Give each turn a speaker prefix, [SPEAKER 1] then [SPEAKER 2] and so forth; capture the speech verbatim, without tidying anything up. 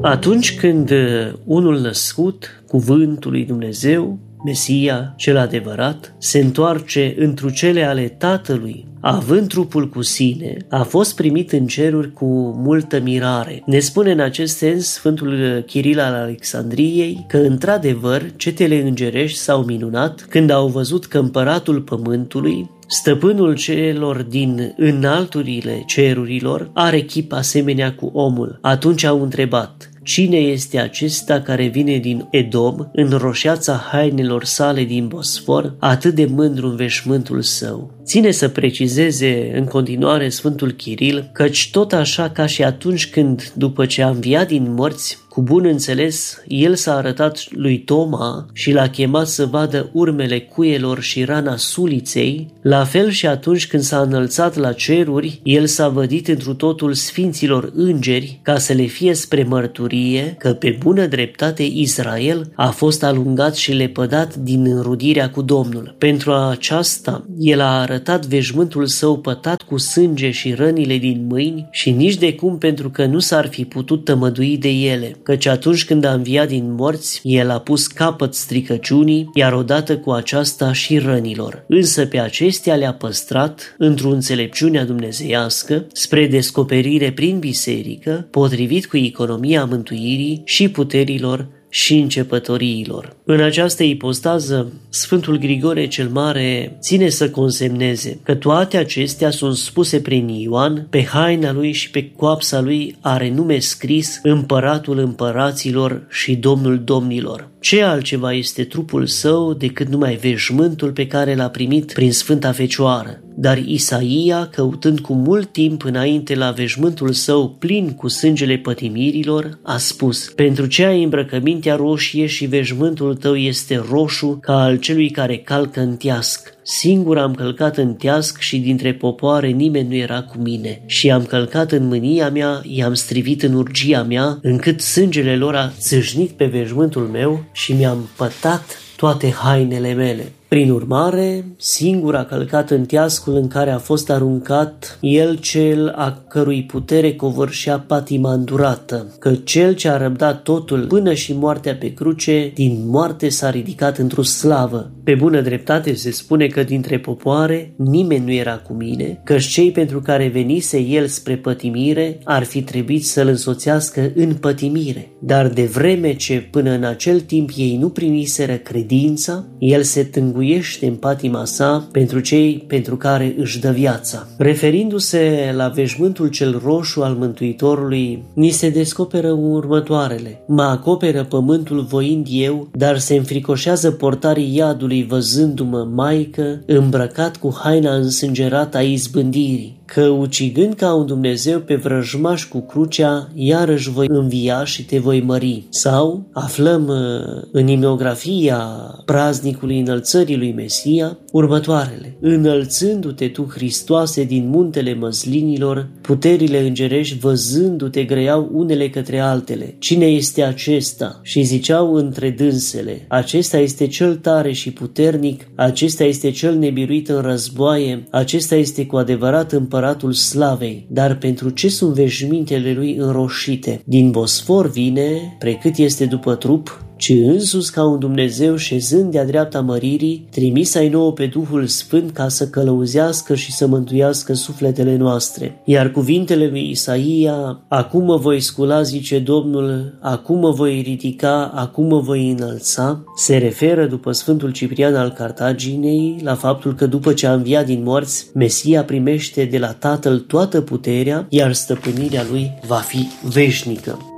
[SPEAKER 1] Atunci când unul născut, cuvântul lui Dumnezeu, Mesia, cel adevărat, se întoarce întru cele ale Tatălui, având trupul cu sine, a fost primit în ceruri cu multă mirare. Ne spune în acest sens Sfântul Chiril al Alexandriei că, într-adevăr, cetele îngerești s-au minunat când au văzut că împăratul pământului, stăpânul celor din înalturile cerurilor, are chip asemenea cu omul. Atunci au întrebat: cine este acesta care vine din Edom, în roșeața hainelor sale din Bosfor, atât de mândru în veșmântul său? Ține să precizeze în continuare Sfântul Chiril, căci tot așa ca și atunci când, după ce a înviat din morți, cu bun înțeles, el s-a arătat lui Toma și l-a chemat să vadă urmele cuielor și rana suliței, la fel și atunci când s-a înălțat la ceruri, el s-a vădit întru totul sfinților îngeri, ca să le fie spre mărturie că pe bună dreptate Israel a fost alungat și lepădat din înrudirea cu Domnul. Pentru aceasta, el a arătat veșmântul său pătat cu sânge și rănile din mâini și nici de cum pentru că nu s-ar fi putut tămădui de ele, căci atunci când a înviat din morți, el a pus capăt stricăciunii, iar odată cu aceasta și rănilor. Însă pe acestea le-a păstrat, într-o înțelepciunea dumnezeiască, spre descoperire prin biserică, potrivit cu economia mântuirii și puterilor și începătoriilor. În această ipostază, Sfântul Grigore cel Mare ține să consemneze că toate acestea sunt spuse prin Ioan, pe haina lui și pe coapsa lui are nume scris Împăratul împăraților și Domnul domnilor. Ce altceva este trupul său decât numai veșmântul pe care l-a primit prin Sfânta Fecioară? Dar Isaia, căutând cu mult timp înainte la veșmântul său plin cu sângele pătimirilor, a spus: pentru ce ai îmbrăcămintea roșie și veșmântul tău este roșu ca al celui care calcă în teasc? Singur am călcat în teasc și dintre popoare nimeni nu era cu mine. Și am călcat în mânia mea, i-am strivit în urgia mea, încât sângele lor a țâșnit pe veșmântul meu și mi-am pătat toate hainele mele. Prin urmare, singur a călcat în teascul în care a fost aruncat el cel a cărui putere covârșea patima îndurată, că cel ce a răbdat totul până și moartea pe cruce, din moarte s-a ridicat într-o slavă. Pe bună dreptate se spune că dintre popoare nimeni nu era cu mine, căci cei pentru care venise el spre pătimire ar fi trebuit să-l însoțească în pătimire. Dar de vreme ce până în acel timp ei nu primiseră credința, el se tânguiește în patima sa pentru cei pentru care își dă viața. Referindu-se la veșmântul cel roșu al Mântuitorului, ni se descoperă următoarele: mă acoperă pământul voind eu, dar se înfricoșează portarii iadului văzându-mă, Maică, îmbrăcat cu haina însângerată a izbândirii, că ucigând ca un Dumnezeu pe vrăjmaș cu crucea, iarăși voi învia și te voi mări. Sau aflăm în imnografia praznicului înălțării lui Mesia următoarele: înălțându-te tu, Hristoase, din muntele măslinilor, puterile îngerești văzându-te grăiau unele către altele: cine este acesta? Și ziceau între dânsele: acesta este cel tare și puternic, acesta este cel nebiruit în războaie, acesta este cu adevărat împăratul slavei. Dar pentru ce sunt veșmintele lui înroșite? Din Bosfor vine, precât este după trup, ci însus ca un Dumnezeu șezând de-a dreapta măririi, trimis ai nouă pe Duhul Sfânt ca să călăuzească și să mântuiască sufletele noastre. Iar cuvintele lui Isaia: acum mă voi scula, zice Domnul, acum mă voi ridica, acum mă voi înălța, se referă, după Sfântul Ciprian al Cartaginei, la faptul că după ce a înviat din morți, Mesia primește de la Tatăl toată puterea, iar stăpânirea lui va fi veșnică.